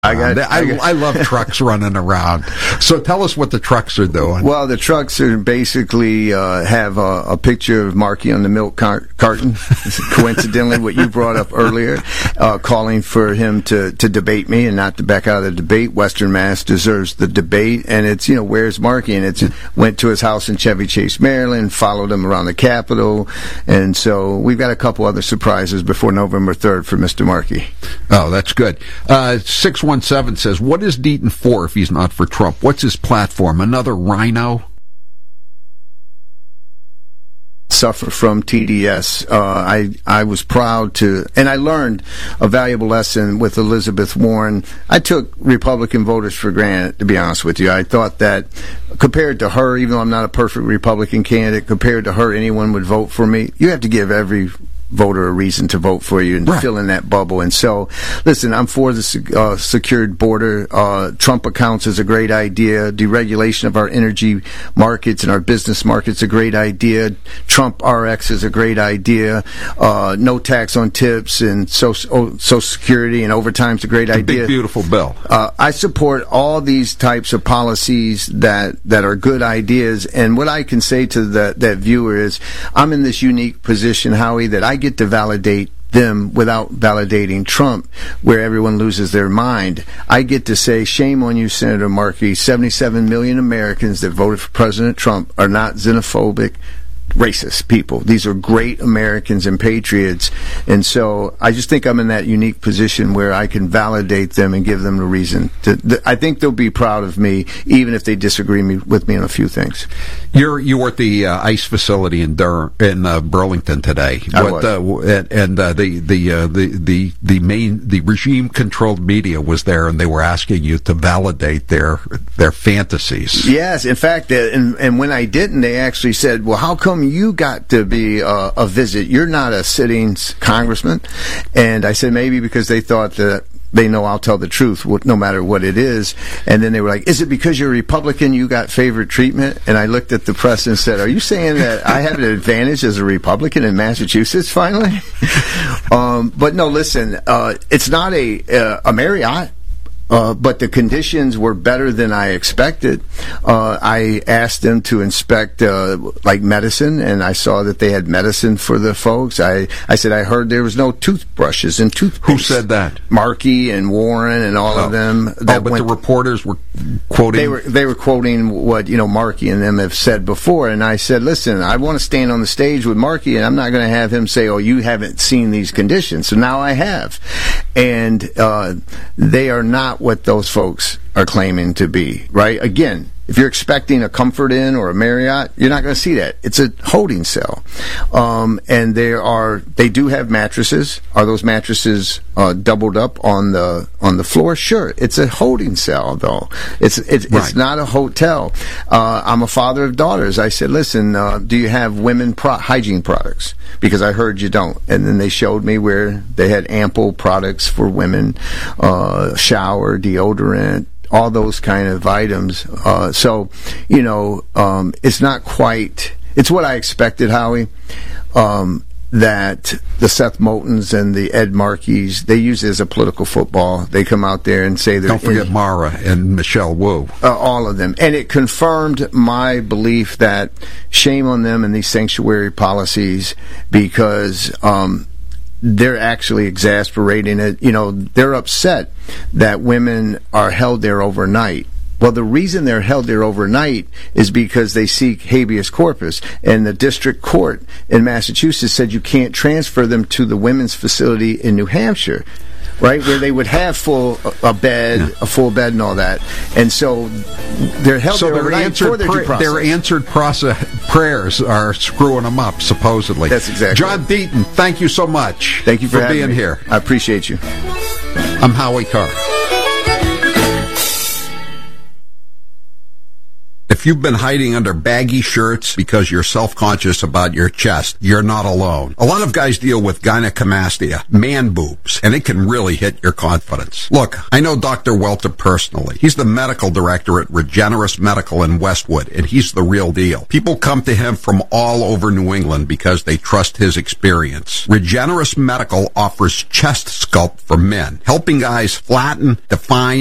I love trucks running around. So tell us what the trucks are doing. Well, the trucks are basically have a picture of Markey on the milk carton. Coincidentally, what you brought up earlier, calling for him to debate me and not to back out of the debate. Western Mass deserves the debate, and it's where's Markey? And it's went to his house in Chevy Chase, Maryland, followed him around the Capitol, and so we've got a couple other surprises before November 3rd for Mr. Markey. Oh, that's good. 617 says, what is Deaton for if he's not for Trump? What's his platform? Another rhino? Suffer from TDS. I was proud to, and I learned a valuable lesson with Elizabeth Warren. I took Republican voters for granted, to be honest with you. I thought that compared to her, even though I'm not a perfect Republican candidate, compared to her, anyone would vote for me. You have to give every voter a reason to vote for you and fill in that bubble. And so, listen, I'm for the secured border. Trump accounts is a great idea. Deregulation of our energy markets and our business markets is a great idea. Trump RX is a great idea. No tax on tips and Social Security and overtime is a great idea. Big, beautiful bill. I support all these types of policies that are good ideas. And what I can say to that viewer is, I'm in this unique position, Howie, that I get to validate them without validating Trump, where everyone loses their mind. I get to say, shame on you, Senator Markey. 77 million Americans that voted for President Trump are not xenophobic, racist people. These are great Americans and patriots. And so I just think I'm in that unique position where I can validate them and give them the reason to. I think they'll be proud of me, even if they disagree with me on a few things. You were at the ICE facility in Burlington today. The regime-controlled media was there, and they were asking you to validate their fantasies. Yes, in fact, and when I didn't, they actually said, "Well, how come you got to be a visit? You're not a sitting congressman." And I said, maybe because they thought that they know I'll tell the truth, no matter what it is. And then they were like, is it because you're a Republican you got favored treatment? And I looked at the press and said, are you saying that I have an advantage as a Republican in Massachusetts finally? But no, listen, it's not a Marriott. But the conditions were better than I expected. I asked them to inspect, like medicine, and I saw that they had medicine for the folks. I said, I heard there was no toothbrushes and toothpaste. Who said that? Markey and Warren and all of them. But the reporters were quoting. They were quoting what, Markey and them have said before. And I said, listen, I want to stand on the stage with Markey, and I'm not going to have him say, oh, you haven't seen these conditions. So now I have. And, they are not what those folks are claiming to be, right? Again, if you're expecting a Comfort Inn or a Marriott, you're not going to see that. It's a holding cell. And they do have mattresses. Are those mattresses doubled up on the floor? Sure. It's a holding cell, though. It's not a hotel. I'm a father of daughters. I said, listen, do you have women hygiene products? Because I heard you don't. And then they showed me where they had ample products for women, shower, deodorant, all those kind of items. So, it's not quite, it's what I expected, Howie, that the Seth Moultons and the Ed Markeys, they use it as a political football. They come out there and say they're... Don't forget Mara and Michelle Wu. All of them. And it confirmed my belief that shame on them and these sanctuary policies, because they're actually exasperating it. They're upset that women are held there overnight. Well, the reason they're held there overnight is because they seek habeas corpus, and the district court in Massachusetts said you can't transfer them to the women's facility in New Hampshire, right, where they would have a full bed and all that. And so they're held there overnight for their due process. Their answered prayers are screwing them up, supposedly. That's exactly John Deaton, thank you so much. Thank you for being me. here. I appreciate you. I'm Howie Carr. If If you've been hiding under baggy shirts because you're self-conscious about your chest, you're not alone. A lot of guys deal with gynecomastia, man boobs, and it can really hit your confidence. Look, I know Dr. Welter personally. He's the medical director at Regenerous Medical in Westwood, and he's the real deal. People come to him from all over New England because they trust his experience. Regenerous Medical offers chest sculpt for men, helping guys flatten, define,